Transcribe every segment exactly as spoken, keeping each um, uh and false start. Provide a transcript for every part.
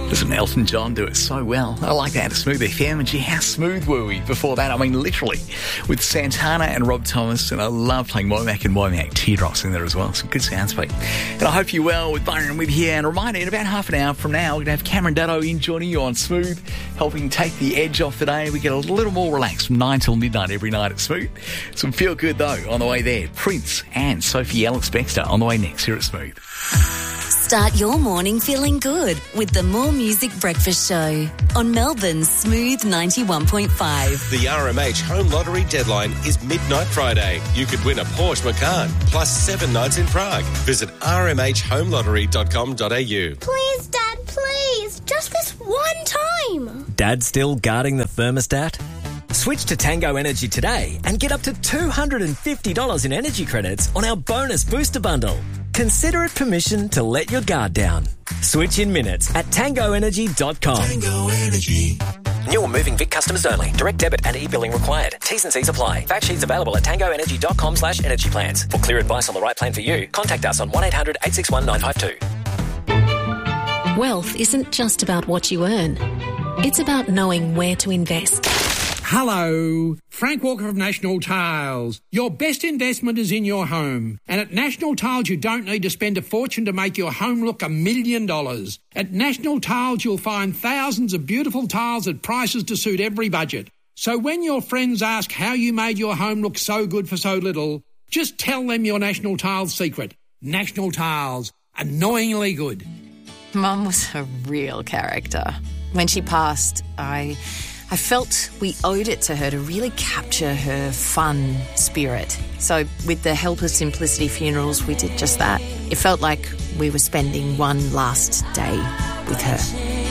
Listen, Elton John do it so well. I like that. Smooth F M. And gee, how smooth were we before that? I mean, literally, with Santana and Rob Thomas. And I love playing Womack and Womack Teardrops in there as well. Some good sounds, Pete. And I hope you're well with Byron with you. And a reminder, in about half an hour from now, we're going to have Cameron Dutto in joining you on Smooth, helping take the edge off the day. We get a little more relaxed from nine till midnight every night at Smooth. Some feel good, though, on the way there. Prince and Sophie Ellis-Bextor on the way next here at Smooth. Start your morning feeling good with the More Music Breakfast Show on Melbourne's Smooth ninety-one point five. The R M H Home Lottery deadline is midnight Friday. You could win a Porsche Macan plus seven nights in Prague. Visit r m h home lottery dot com dot a u. Please, Dad, please. Just this one time. Dad still guarding the thermostat? Switch to Tango Energy today and get up to two hundred fifty dollars in energy credits on our bonus booster bundle. Consider it permission to let your guard down. Switch in minutes at tango energy dot com. Tango Energy. New or moving Vic customers only. Direct debit and e-billing required. T's and C's apply. Fact sheets available at tango energy dot com slash energy plans. For clear advice on the right plan for you, contact us on one eight hundred eight six one nine five two. Wealth isn't just about what you earn. It's about knowing where to invest. Hello, Frank Walker of National Tiles. Your best investment is in your home. And at National Tiles, you don't need to spend a fortune to make your home look a million dollars. At National Tiles, you'll find thousands of beautiful tiles at prices to suit every budget. So when your friends ask how you made your home look so good for so little, just tell them your National Tiles secret. National Tiles, annoyingly good. Mum was a real character. When she passed, I... I felt we owed it to her to really capture her fun spirit. So with the help of Simplicity Funerals, we did just that. It felt like we were spending one last day with her.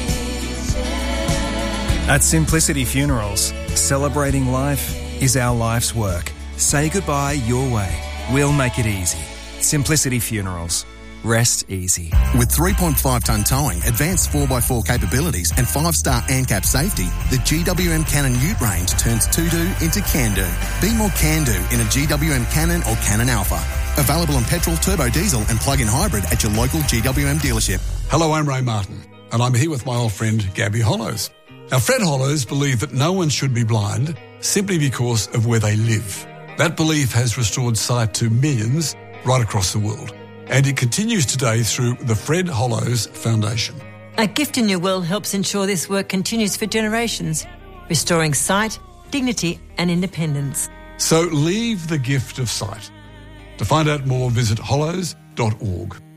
At Simplicity Funerals, celebrating life is our life's work. Say goodbye your way. We'll make it easy. Simplicity Funerals. Rest easy. With three point five tonne towing, advanced four by four capabilities and five star ANCAP safety, the G W M Cannon Ute range turns to-do into can-do. Be more can-do in a G W M Cannon or Cannon Alpha. Available on petrol, turbo diesel and plug-in hybrid at your local G W M dealership. Hello, I'm Ray Martin, and I'm here with my old friend Gabby Hollows. Now, Fred Hollows believed that no one should be blind simply because of where they live. That belief has restored sight to millions right across the world. And it continues today through the Fred Hollows Foundation. A Gift in Your Will helps ensure this work continues for generations, restoring sight, dignity and independence. So leave the gift of sight. To find out more, visit hollows dot org.